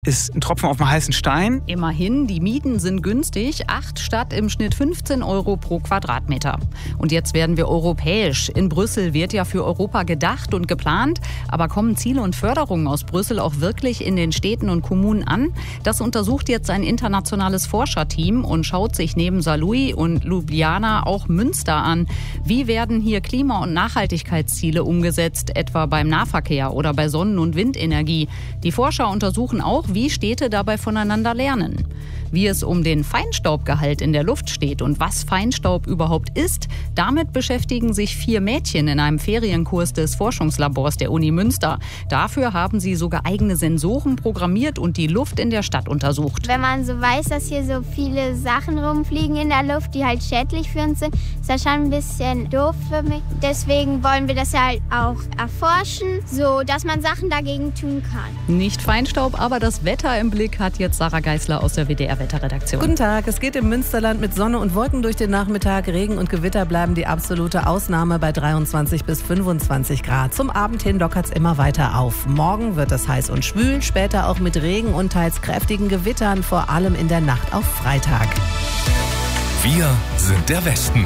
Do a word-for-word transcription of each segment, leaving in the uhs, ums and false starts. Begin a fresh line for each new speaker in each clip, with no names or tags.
Ist ein Tropfen auf dem heißen Stein.
Immerhin, die Mieten sind günstig, acht statt im Schnitt fünfzehn Euro pro Quadratmeter. Und jetzt werden wir europäisch. In Brüssel wird ja für Europa gedacht und geplant. Aber kommen Ziele und Förderungen aus Brüssel auch wirklich in den Städten und Kommunen an? Das untersucht jetzt ein internationales Forscherteam und schaut sich neben Saarlouis und Ljubljana auch Münster an. Wie werden hier Klima- und Nachhaltigkeitsziele umgesetzt, etwa beim Nahverkehr oder bei Sonnen- und Windenergie? Die Forscher untersuchen auch, wie Städte dabei voneinander lernen. Wie es um den Feinstaubgehalt in der Luft steht und was Feinstaub überhaupt ist, damit beschäftigen sich vier Mädchen in einem Ferienkurs des Forschungslabors der Uni Münster. Dafür haben sie sogar eigene Sensoren programmiert und die Luft in der Stadt untersucht.
Wenn man so weiß, dass hier so viele Sachen rumfliegen in der Luft, die halt schädlich für uns sind, ist das schon ein bisschen doof für mich. Deswegen wollen wir das halt auch erforschen, so dass man Sachen dagegen tun kann.
Nicht Feinstaub, aber das Wetter im Blick hat jetzt Sarah Geisler aus der W D R-Wetterredaktion.
Guten Tag, es geht im Münsterland mit Sonne und Wolken durch den Nachmittag. Regen und Gewitter bleiben die absolute Ausnahme bei dreiundzwanzig bis fünfundzwanzig Grad. Zum Abend hin lockert es immer weiter auf. Morgen wird es heiß und schwül, später auch mit Regen und teils kräftigen Gewittern, vor allem in der Nacht auf Freitag.
Wir sind der Westen.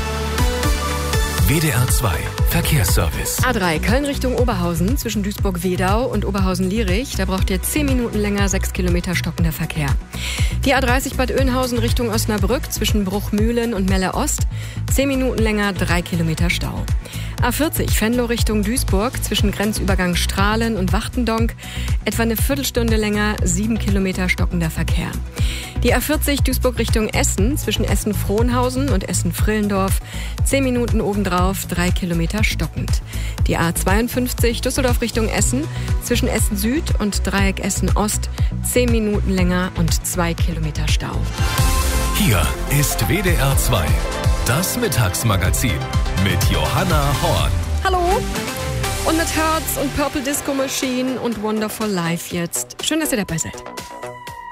W D R zwei Verkehrsservice.
A drei Köln Richtung Oberhausen zwischen Duisburg-Wedau und Oberhausen-Lierich. Da braucht ihr zehn Minuten länger, sechs Kilometer stockender Verkehr. Die A dreißig Bad Oeynhausen Richtung Osnabrück zwischen Bruchmühlen und Melle Ost. zehn Minuten länger, drei Kilometer Stau. A vierzig Venlo Richtung Duisburg zwischen Grenzübergang Strahlen und Wachtendonk. Etwa eine Viertelstunde länger, sieben Kilometer stockender Verkehr. Die A vierzig Duisburg Richtung Essen zwischen Essen-Frohnhausen und Essen-Frillendorf. zehn Minuten obendrauf, drei Kilometer stockend. Die A zweiundfünfzig Düsseldorf Richtung Essen zwischen Essen Süd und Dreieck Essen Ost. zehn Minuten länger und zwei Kilometer Stau.
Hier ist W D R zwei, das Mittagsmagazin mit Johanna Horn.
Hallo! Und mit Hertz und Purple Disco Machine und Wonderful Life jetzt. Schön, dass ihr dabei seid.